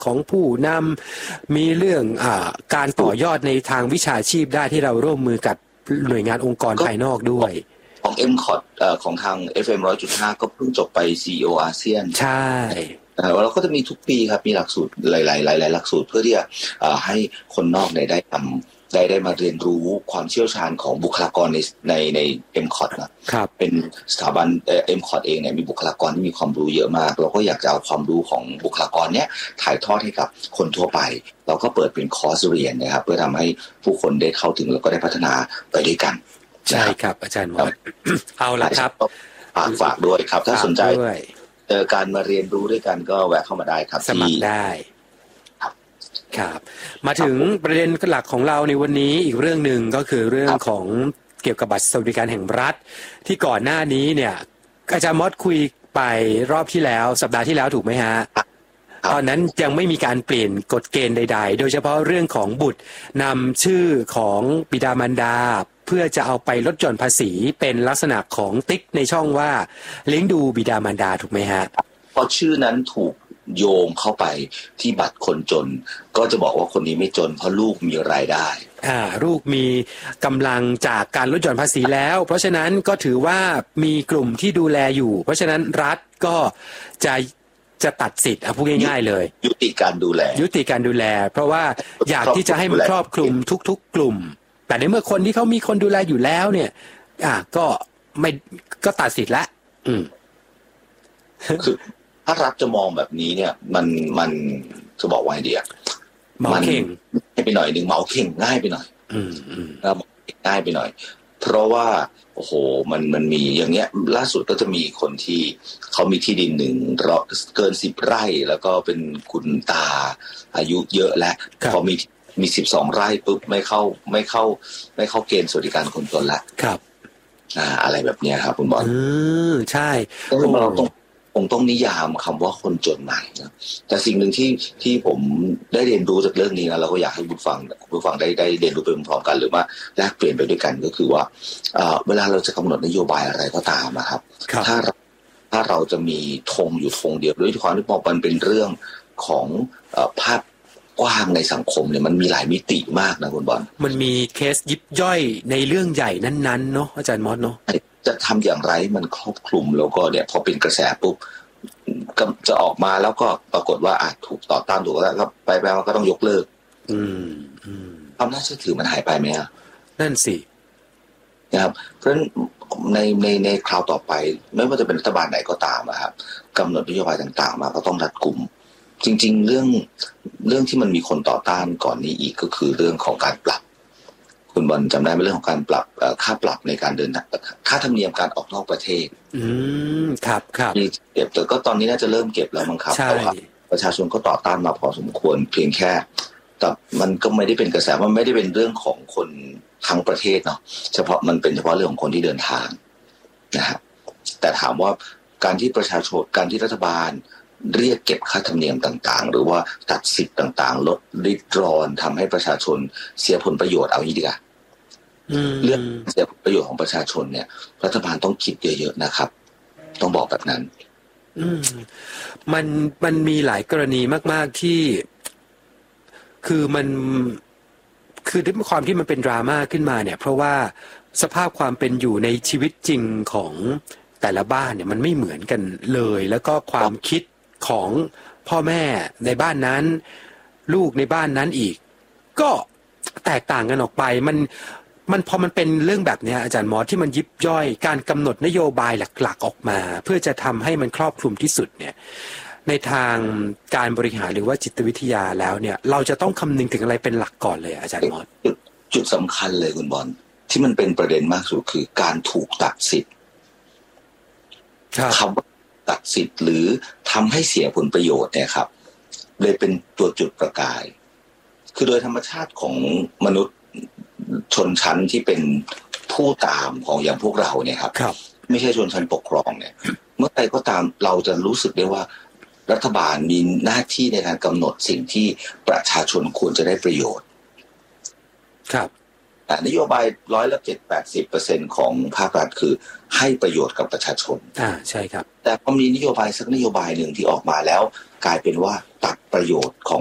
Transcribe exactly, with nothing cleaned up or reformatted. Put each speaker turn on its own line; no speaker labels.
ของผู้นำมีเรื่องอ่าการต่อยอดในทางวิชาชีพได้ที่เราร่วมมือกับหน่วยงานองค์กรภายนอกด้วย
ของ เอ็ม คอ ที เอ่อของทาง เอฟ เอ็ม หนึ่งร้อยจุดห้า ก็เพิ่งจบไป ซี อี โอ อาเซียน
ใช่
เราก็จะมีทุกปีครับมีหลักสูตรหลายๆหลายๆหลักสูตรเพื่อที่จะให้คนนอกได้ทำได้ได้มาเรียนรู้ความเชี่ยวชาญของบุคลากรในในใน เอ็ม คอ ที นะครับเป็นสถาบัน เอ็ม คอ ที เองเนี่ยมีบุคลากรที่มีความรู้เยอะมากเราก็อยากจะเอาความรู้ของบุคลากรเนี้ยถ่ายทอดให้กับคนทั่วไปเราก็เปิดเป็นคอร์สเรียนนะครับเพื่อทำให้ผู้คนได้เข้าถึงแล้วก็ได้พัฒนาไปด้วยกัน
ใช่ครับอาจารย์มอสเอาละครับ
ฝากฝากด้วยครับถ้าสนใจเจอการมาเรียนรู้ด้วยกันก็แวะเข้ามาได้ครับ
สมัครได้ครับมาถึงประเด็นหลักของเราในวันนี้อีกเรื่องหนึ่งก็คือเรื่องของเกี่ยวกับบัตรสวัสดิการแห่งรัฐที่ก่อนหน้านี้เนี่ยอาจารย์มอสคุยไปรอบที่แล้วสัปดาห์ที่แล้วถูกไหมฮะตอนนั้นยังไม่มีการเปลี่ยนกฎเกณฑ์ใดๆโดยเฉพาะเรื่องของบุตรนำชื่อของบิดามารดาเพื่อจะเอาไปลดหย่อนภาษีเป็นลักษณะของติ๊กในช่องว่าเลี้ยงดูบิดามารดาถูกไหมฮะ
พอชื่อนั้นถูกโยงเข้าไปที่บัตรคนจนก็จะบอกว่าคนนี้ไม่จนเพราะลูกมีรายได้
อ่าลูกมีกำลังจากการลดหย่อนภาษีแล้วเพราะฉะนั้นก็ถือว่ามีกลุ่มที่ดูแลอยู่เพราะฉะนั้นรัฐก็จะจะตัดสิทธิ์อ่ะพูดง่ายๆเลย
ยุติการดูแล
ยุติการดูแลเพราะว่าอยากที่จะให้มันครอบคลุมทุกๆกลุ่มแต่ในเมื่อคนที่เขามีคนดูแลอยู่แล้วเนี่ยอ่าก็ไม่ก็ตัดสิทธิ์ละอืม
คือถ้ารัฐจะมองแบบนี้เนี่ยมันมันจะบอกว่าไงดีอ่ะ
เมาเข่ง
ให้ไปหน่อยหนึ่งเมาเข่งง่ายไปหน่อย
อืมอืม
ง่ายไปหน่อยเพราะว่าโอ้โหมันมันมีอย่างเงี้ยล่าสุดก็จะมีคนที่เขามีที่ดินหนึ่งเกินสิบไร่แล้วก็เป็นคุณตาอายุเยอะแล้วพอมีมีสิบสองไร่ปุ๊บไม่เข้าไม่เข้าไม่เข้าเกณฑ์สวัสดิการคนจนละ
ครับ
อ่าอะไรแบบเนี้ยครับคุณบอล
อืมใช่
เราต้องคงต้องนิยามคำว่าคนจนใหม่นะแต่สิ่งหนึ่งที่ที่ผมได้เรียนรู้จากเรื่องนี้นะเราก็อยากให้ผู้ฟังผู้ฟังได้ได้เรียนรู้ไปพร้อมกันหรือว่าแลกเปลี่ยนไปด้วยกันก็คือว่าเวลาเราจะกำหนดนโยบายอะไรก็ตามนะครับถ้าถ้าเราจะมีธงอยู่ธงเดียวด้วยความที่มันเป็นเรื่องของภาพกว้างในสังคมเนี่ยมันมีหลายมิติมากนะคุณบอล
มันมีเคสยิบย่อยในเรื่องใหญ่นั้นๆเนาะอาจารย์มอสเนาะ
จะทำอย่างไรมันครอบคลุมแล้วก็เนี่ยพอเป็นกระแสปุ๊บก็จะออกมาแล้วก็ปรากฏว่าอาจถูกต่อต้านถูกแล้วก็ไปไปมันก็ต้องยกเลิก
อืมอืม
ความน่าเชื่อถือมันหายไปไหมอ่ะ
นั่นสิ
นะครับเพราะฉะนั้นในในในคราวต่อไปไม่ว่าจะเป็นรัฐบาลไหนก็ตามนะครับกำหนดนโยบายต่างๆมาก็ต้องรัดกุมจริงๆเรื่องเรื่องที่มันมีคนต่อต้านก่อนนี้อีกก็คือเรื่องของการปรับคุณบอลจำได้ไหมเรื่องของการปรับค่าปรับในการเดินค่าธรรมเนียมการออกนอกประเทศ
อืมครับครับ
มีเก็บแต่ก็ตอนนี้น่าจะเริ่มเก็บแล้วมั้งครับแต่ว่าประชาชนก็ต่อต้านมาพอสมควรเพียงแค่แต่มันก็ไม่ได้เป็นกระแสมันไม่ได้เป็นเรื่องของคนทั้งประเทศเนาะเฉพาะมันเป็นเฉพาะเรื่องของคนที่เดินทางนะครับแต่ถามว่าการที่ประชาชนการที่รัฐบาลเรียกเก็บค่าธรรมเนียมต่างๆหรือว่าตัดสิทธิ์ต่างๆลดริดรอนทำให้ประชาชนเสียผลประโยชน์เอางี้ดีกว่าเรื่องเสียผลประโยชน์ของประชาชนเนี่ยรัฐบาลต้องคิดเยอะๆนะครับต้องบอกแบบนั้น
อืมมันมันมีหลายกรณีมากๆที่คือมันคือด้วยความที่มันเป็นดราม่าขึ้นมาเนี่ยเพราะว่าสภาพความเป็นอยู่ในชีวิตจริงของแต่ละบ้านเนี่ยมันไม่เหมือนกันเลยแล้วก็ความคิดของพ่อแม่ในบ้านนั้นลูกในบ้านนั้นอีกก็แตกต่างกันออกไปมันมันพอมันเป็นเรื่องแบบนี้อาจารย์มอสที่มันยิบย่อยการกำหนดนโยบายหลักๆออกมาเพื่อจะทำให้มันครอบคลุมที่สุดเนี่ยในทางการบริหารหรือว่าจิตวิทยาแล้วเนี่ยเราจะต้องคำนึงถึงอะไรเป็นหลักก่อนเลยอาจารย์มอส
จุดสำคัญเลยคุณบอลที่มันเป็นประเด็นมากสุดคือการถูกตัดสิทธิ์คำตัดสิทธิ์หรือทำให้เสียผลประโยชน์เนี่ยครับเลยเป็นตัวจุดประกายคือโดยธรรมชาติของมนุษย์ชนชั้นที่เป็นผู้ตามของอย่างพวกเราเนี่ยครับไม่ใช่ชนชั้นปกครองเนี่ยเมื่อใดก็ตามเราจะรู้สึกได้ว่ารัฐบาลมีหน้าที่ในการกำหนดสิ่งที่ประชาชนควรจะได้ประโยชน์
ครับ
นโยบายร้อยละเจ็ดแปดสิบเปอร์เซ็นต์ของภาครัฐคือให้ประโยชน์กับประชาชน
อ่าใช่ครับ
แต่พอมีนโยบายสักนโยบายหนึ่งที่ออกมาแล้วกลายเป็นว่าตัดประโยชน์ของ